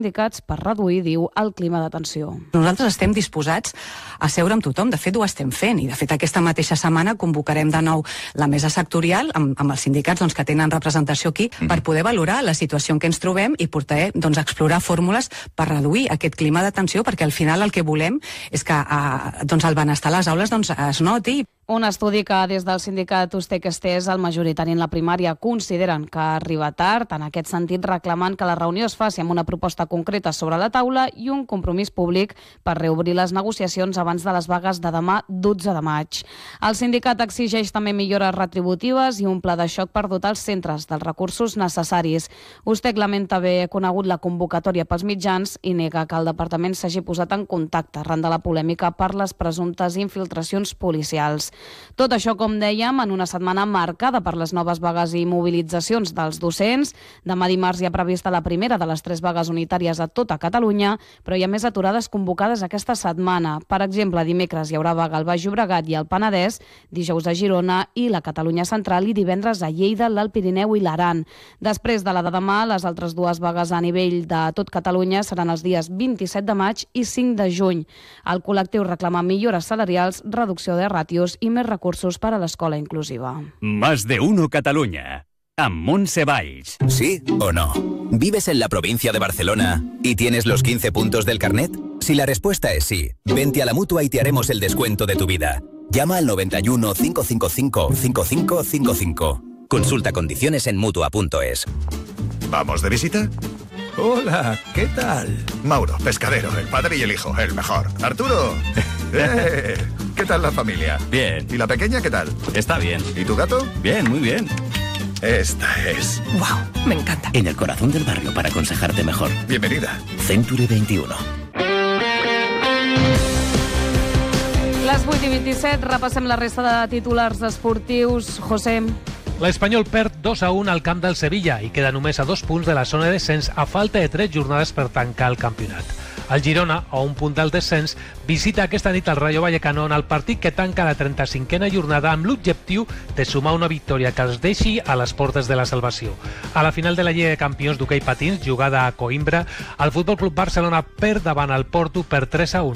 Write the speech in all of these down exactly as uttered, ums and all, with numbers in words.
indicats per reduir, diu, el clima de tensió. Nosaltres estem disposats a seure amb tothom, de fet ho estem fent, i de fet aquesta mateixa setmana convocarem de nou la mesa sectorial amb, amb els sindicats doncs, que tenen representació aquí mm. per poder valorar la situació en què ens trobem i poder doncs, explorar fórmules per reduir aquest clima de tensió, perquè al final el que volem és que eh, doncs, el benestar a les aules doncs, es noti. Un estudi que des del sindicat Ustek-Estés, el majoritari en la primària, consideren que arriba tard, en aquest sentit reclamant que la reunió es faci amb una proposta concreta sobre la taula i un compromís públic per reobrir les negociacions abans de les vagues de demà dotze de maig. El sindicat exigeix també millores retributives i un pla de xoc per dotar els centres dels recursos necessaris. Ustek lamenta haver conegut la convocatòria pels mitjans i nega que el departament s'hagi posat en contacte arran de la polèmica per les presumptes infiltracions policials. Tot això, com dèiem, en una setmana marcada per les noves vagues i mobilitzacions dels docents. Demà dimarts hi ha prevista la primera de les tres vagues unitàries a tota Catalunya, però hi ha més aturades convocades aquesta setmana. Per exemple, dimecres hi haurà vaga al Baix Llobregat i al Penedès, dijous a Girona i la Catalunya Central i divendres a Lleida, l'Alt Pirineu i l'Aran. Després de la de demà, les altres dues vagues a nivell de tot Catalunya seran els dies vint-i-set de maig i cinc de juny. El col·lectiu reclama millores salarials, reducció de ràtios i més recursos para la escuela inclusiva. Más de uno Cataluña. Amb Montse Valls. ¿Sí o no? ¿Vives en la provincia de Barcelona y tienes los quince puntos del carnet? Si la respuesta es sí, vente a la Mutua y te haremos el descuento de tu vida. Llama al noventa y uno, cinco cinco cinco, cinco cinco cinco cinco. Consulta condiciones en Mutua punto es. ¿Vamos de visita? Hola, ¿qué tal? Mauro, pescadero, el padre y el hijo, el mejor. Arturo, ¡eh! ¿Qué tal la familia? Bien. ¿Y la pequeña qué tal? Está bien. ¿Y tu gato? Bien, muy bien. Esta es... ¡Wow! Me encanta. En el corazón del barrio para aconsejarte mejor. Bienvenida. Century veintiuno. Les vuit i vint-i-set, repassem la resta de titulars esportius. José. L'Espanyol perd dos a un al camp del Sevilla i queda només a dos punts de la zona de descens a falta de tres jornades per tancar el campionat. El Girona, a un punt del descens, visita aquesta nit el Rayo Vallecano en el partit que tanca la trenta-cinquena jornada amb l'objectiu de sumar una victòria que els deixi a les portes de la salvació. A la final de la Lliga de Campions d'hoquei patins, jugada a Coimbra, el Futbol Club Barcelona perd davant el Porto per tres a un.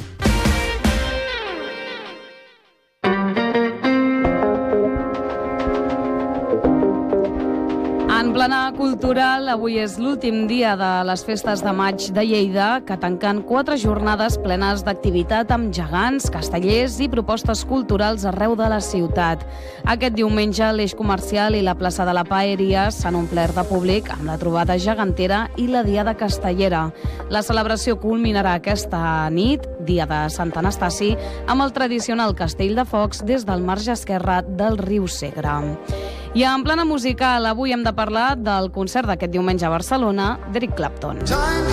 En plana cultural, avui és l'últim dia de les festes de maig de Lleida, que tanquen quatre jornades plenes d'activitat amb gegants, castellers i propostes culturals arreu de la ciutat. Aquest diumenge, l'eix comercial i la plaça de la Paeria s'han omplert de públic amb la trobada gegantera i la Diada Castellera. La celebració culminarà aquesta nit, dia de Sant Anastasi, amb el tradicional castell de focs des del marge esquerre del riu Segre. I en plana musical, avui hem de parlar del concert d'aquest diumenge a Barcelona d'Eric Clapton.